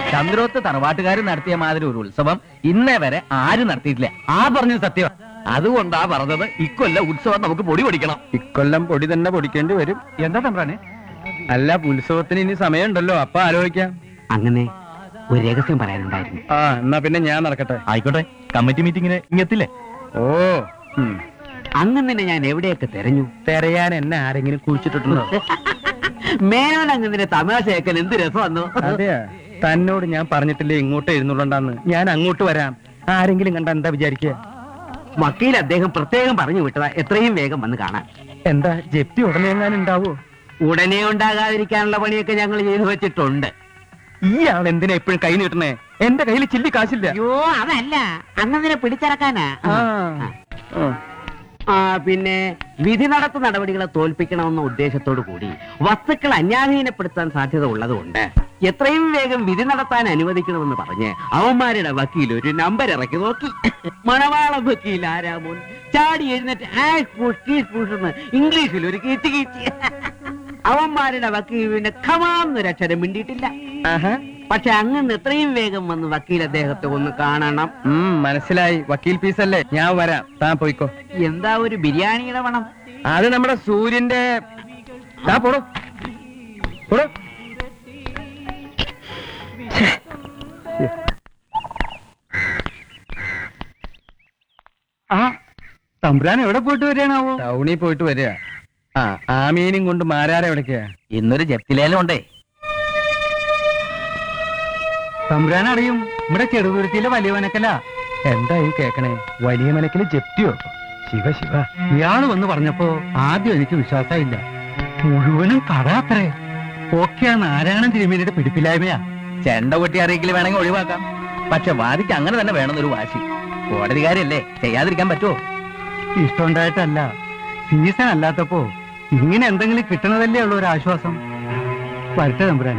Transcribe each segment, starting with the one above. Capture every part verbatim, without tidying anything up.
ചന്ദ്രോത്ത് തറവാട്ടുകാർ നടത്തിയ മാതിരി ഒരു ഉത്സവം ഇന്നേ വരെ ആരും നടത്തിയിട്ടില്ല. ആ പറഞ്ഞത് സത്യം. അതുകൊണ്ടാ പറഞ്ഞത് ഇക്കൊല്ലം ഉത്സവം നമുക്ക് പൊടി പൊടിക്കണം. ഇക്കൊല്ലം പൊടി തന്നെ പൊടിക്കേണ്ടി വരും. എന്താ തമ്പ്രാനെ? അല്ല, ഉത്സവത്തിന് ഇനി സമയമുണ്ടല്ലോ, അപ്പൊ ആലോചിക്കാം. അങ്ങനെ ഒരു രഹസ്യം പറയാനുണ്ടായിരുന്നു. ആ, എന്നാ പിന്നെ ഞാൻ നടക്കട്ടെ. ആയിക്കോട്ടെ, കമ്മിറ്റി മീറ്റിങ്ങിന് ഇങ്ങെത്തില്ലേ? ഓ, അങ്ങനെ തന്നെ ഞാൻ എവിടെയൊക്കെ തെരഞ്ഞു. തെരയാൻ എന്നെ ആരെങ്കിലും കുഴിച്ചിട്ടുണ്ടോ? മേനോൻ അങ്ങനെ തമാശ കേൾക്കാൻ എന്ത് രസം വന്നു. അതെയാ, തന്നോട് ഞാൻ പറഞ്ഞിട്ടില്ലേ ഇങ്ങോട്ട് എഴുന്നള്ളണ്ടാന്ന്. ഞാൻ അങ്ങോട്ട് വരാം. ആരെങ്കിലും കണ്ട എന്താ വിചാരിക്കുക? വക്കീൽ അദ്ദേഹം പ്രത്യേകം പറഞ്ഞു വിട്ടതാ എത്രയും വേഗം വന്ന് കാണാൻ. എന്താ ജപ്തി ഉടനെ എങ്ങാനും ഉണ്ടാവോ? ഉടനെ ഉണ്ടാകാതിരിക്കാനുള്ള പണിയൊക്കെ ഞങ്ങൾ ചെയ്തു വെച്ചിട്ടുണ്ട്. ഈ ആൾ എന്തിനാ എപ്പോഴും കൈ നീട്ടണേ? എന്റെ കയ്യിൽ ചില്ലി കാശില്ല. അയ്യോ, അതല്ല, അങ്ങനെ പിടിച്ചിറക്കാനാ. ആ, ആ പിന്നെ വിധി നടത്ത നടപടികളെ തോൽപ്പിക്കണമെന്ന ഉദ്ദേശത്തോടു കൂടി വസ്തുക്കൾ അന്യാധീനപ്പെടുത്താൻ സാധ്യത ഉള്ളതുകൊണ്ട് എത്രയും വേഗം വിധി നടത്താൻ അനുവദിക്കണമെന്ന് പറഞ്ഞ് അവന്മാരുടെ വക്കീൽ ഒരു നമ്പർ ഇറക്കി നോക്കി. മണവാളം വക്കീൽ ആരാമോൻ ചാടി എഴുന്നേറ്റ് ആഷ് പുഷ് കീഷ് പുഷ് എന്ന് ഇംഗ്ലീഷിൽ ഒരു കീച്ച് കീച്ച്. അവന്മാരുടെ വക്കീൽ പിന്നെ ഖമാന്നൊരു അക്ഷരം മിണ്ടിയിട്ടില്ല. പക്ഷെ അങ്ങനെ എത്രയും വേഗം വന്ന് വക്കീൽ അദ്ദേഹത്തെ ഒന്ന് കാണണം. മനസ്സിലായി. വക്കീൽ പീസല്ലേ, ഞാൻ വരാം. താൻ പോയിക്കോ. എന്താ ഒരു ബിരിയാണിയുടെ പണം? അത് നമ്മുടെ സൂര്യന്റെ. പോടോ പോടോ. ആ, തമ്പ്രാൻ എവിടെ പോയിട്ട് വരികയാണാവോ? ടൗണിൽ പോയിട്ട് വരിക. ആ, ആമീനും കൊണ്ട് മാരാരെ എവിടേക്കാ? ഇന്നൊരു ജപ്തിലേലം ഉണ്ടേ. തമ്പുരാൻ അറിയും, ഇവിടെ ചെറുതുരുത്തിയിലെ വലിയ മനക്കല. എന്താ ഈ കേക്കണേ? വലിയ മനക്കില് ജപ്തിയോ? ശിവ ശിവ. ഇയാള് വന്ന് പറഞ്ഞപ്പോ ആദ്യം എനിക്ക് വിശ്വാസമില്ല. മുഴുവനും കട അത്രേ. ഓക്കെ, നാരായണൻ തിരുമേനിയുടെ പിടിപ്പില്ലായ്മയാ. ചെണ്ട കൊട്ടി അറിയിക്കൽ വേണമെങ്കിൽ ഒഴിവാക്കാം. പക്ഷെ വാദിക്ക് അങ്ങനെ തന്നെ വേണമെന്നൊരു വാശി. കോടതികാരല്ലേ, ചെയ്യാതിരിക്കാൻ പറ്റുമോ? ഇഷ്ടമുണ്ടായിട്ടല്ല, സീസൺ അല്ലാത്തപ്പോ ഇങ്ങനെ എന്തെങ്കിലും കിട്ടണതല്ലേ ഉള്ളൂ ഒരു ആശ്വാസം. വരട്ടെ തമ്പുരാൻ.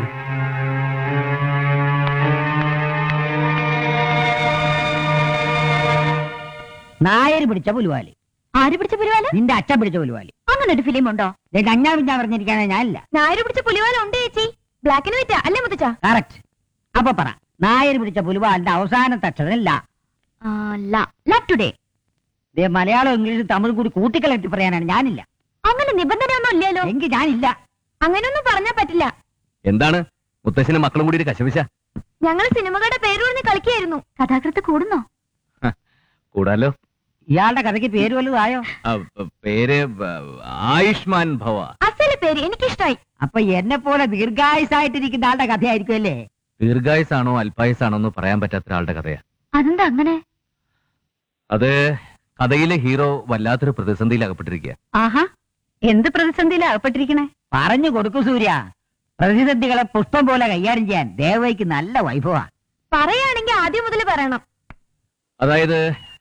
നായര് പിടിച്ച പുലുവാലി. ആര് പിടിച്ച പുലിവാല? നിന്റെ അച്ഛൻ പിടിച്ച പുലുവാലി. അങ്ങനെ ഒരു ഫിലിം ഉണ്ടോ? കഞ്ഞാ പിഞ്ഞാ പറഞ്ഞിരിക്കാനാ ഞാനില്ല. നായര് പിടിച്ച പുലിവാല ഉണ്ട് ചേച്ചി. ബ്ലാക്ക് ആൻഡ് വൈറ്റ് അല്ലേ മുത്തച്ഛ? കറക്റ്റ്. അപ്പൊ പറ, നായര് പിടിച്ച പുലുവാലിന്റെ അവസാനത്തെ അക്ഷരം ല. ടുഡേ. മലയാളം ഇംഗ്ലീഷ് തമിഴ് കൂടി കൂട്ടിക്കളത്തി പറയാനാണ് ഞാനില്ല. അങ്ങനെ നിബന്ധനയൊന്നും ഇല്ലല്ലോ. എങ്കിൽ ഞാനില്ല. അങ്ങനെയൊന്നും പറഞ്ഞാ പറ്റില്ല. എന്താണ് മുത്തശ്ശനും മക്കളും കൂടി ഒരു കശപിശ? ഞങ്ങൾ സിനിമകളുടെ പേര് പറഞ്ഞ് കളിക്കായിരുന്നു. കഥാകൃത്ത് കൂടുന്നോ? കൂടാലോ. ഇയാളുടെ കഥയ്ക്ക് പേര് വലുതായോ? പേര് ആയുഷ്മാൻ ഭവ. അസല് പേര് എനിക്കിഷ്ടായി. അപ്പൊ എന്നെ പോലെ ദീർഘായുസായിട്ടിരിക്കുന്ന ആളുടെ കഥയായിരിക്കും അല്ലേ? ദീർഘായുസാണോ അല്പായുസാണോ എന്ന് പറയാൻ പറ്റാത്ത ഒരാളുടെ കഥയാ. അതെന്താ അങ്ങനെ? അത് കഥയിലെ ഹീറോ വല്ലാത്തൊരു പ്രതിസന്ധിയിൽ അകപ്പെട്ടിരിക്കുക. ആഹാ, എന്ത് പ്രതിസന്ധിയിലാ അകപ്പെട്ടിരിക്കണേ? പറഞ്ഞു കൊടുക്കൂ സൂര്യ. പ്രതിസന്ധികളെ പുഷ്പം പോലെ കൈകാര്യം ചെയ്യാൻ ദേവയ്ക്ക് നല്ല വൈഭവ. പറയാണെങ്കിൽ ആദ്യം മുതൽ പറയണം. അതായത്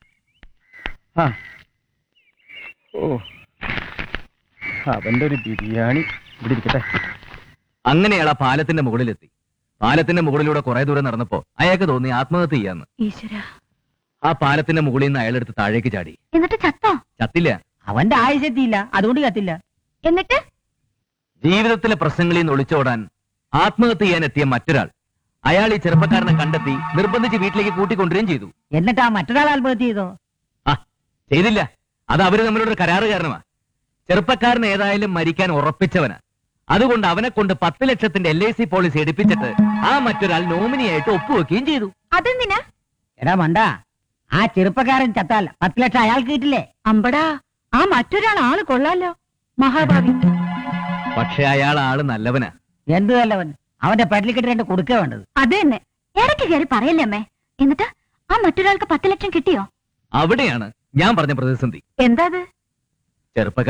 ഓ, അവന്റെ ഒരു ബിരിയാണി ഇവിടെ ഇരിക്കട്ടെ. അങ്ങനെയാൾ ആ പാലത്തിന്റെ മുകളിലെത്തി. പാലത്തിന്റെ മുകളിലൂടെ കുറെ ദൂരം നടന്നപ്പോ അയാൾക്ക് തോന്നി ആത്മഹത്യ ചെയ്യാന്ന്. ഈശ്വരാ. ആ പാലത്തിന്റെ മുകളിൽ നിന്ന് അയാളെടുത്ത് താഴേക്ക് ചാടി. എന്നിട്ട് ചത്തോ? ചത്തില്ല. അവന്റെ ആയുസെത്തിയില്ല, അതുകൊണ്ട് കത്തില്ല. എന്നിട്ട് ജീവിതത്തിലെ പ്രശ്നങ്ങളിൽ നിന്ന് ഒളിച്ചോടാൻ ആത്മഹത്യ ചെയ്യാൻ എത്തിയ മറ്റൊരാൾ അയാൾ ഈ ചെറുപ്പക്കാരനെ കണ്ടെത്തി നിർബന്ധിച്ച് വീട്ടിലേക്ക് കൂട്ടിക്കൊണ്ടുവരികയും ചെയ്തു. എന്നിട്ട് ആ മറ്റൊരാൾ ആത്മഹത്യ ചെയ്തോ? ആ, ചെയ്തില്ല. അത് അവര് തമ്മിലൊരു കരാറ് കാരണമാ. ചെറുപ്പക്കാരൻ ഏതായാലും മരിക്കാൻ ഉറപ്പിച്ചവനാ. അതുകൊണ്ട് അവനെ കൊണ്ട് പത്ത് ലക്ഷത്തിന്റെ എൽ ഐ സി പോളിസി എടുപ്പിച്ചിട്ട് ആ മറ്റൊരാൾ നോമിനിയായിട്ട് ഒപ്പുവെക്കുകയും ചെയ്തു. അതെന്തിനാ? എടാ മണ്ട, ആ ചെറുപ്പക്കാരൻ ചത്താൽ പത്ത് ലക്ഷം അയാൾക്ക് കിട്ടില്ലേ? അമ്പടാ, ആ മറ്റൊരാൾ ആള് കൊള്ളാലോ, മഹാഭാവി. പക്ഷെ അയാൾ ആള് നല്ലവനാ. എന്ത് നല്ലവൻ? അവന്റെ പെടലിക്കെട്ട് രണ്ട് കൊടുക്ക വേണ്ടത്. അത് തന്നെ. ഇടയ്ക്ക് കയറി പറയല്ലേ അമ്മേ. എന്നിട്ട് ആ മറ്റൊരാൾക്ക് പത്ത് ലക്ഷം കിട്ടിയോ? അവിടെയാണ് ഞാൻ പറഞ്ഞ പ്രതിസന്ധി. എന്താ അത്? ചെറുപ്പക്കാരൻ